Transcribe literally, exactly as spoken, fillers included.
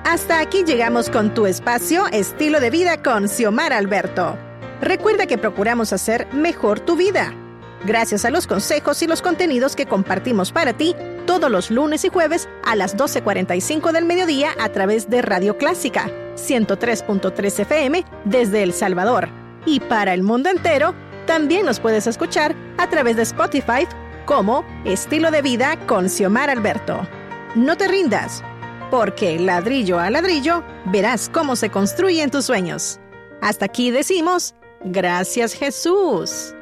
Hasta aquí llegamos con tu espacio Estilo de Vida con Xiomara Alberto. Recuerda que procuramos hacer mejor tu vida. Gracias a los consejos y los contenidos que compartimos para ti todos los lunes y jueves a las doce cuarenta y cinco del mediodía a través de Radio Clásica, ciento tres punto tres F M desde El Salvador. Y para el mundo entero, también nos puedes escuchar a través de Spotify como Estilo de Vida con Xiomara Alberto. No te rindas, porque ladrillo a ladrillo verás cómo se construyen tus sueños. Hasta aquí decimos, gracias Jesús.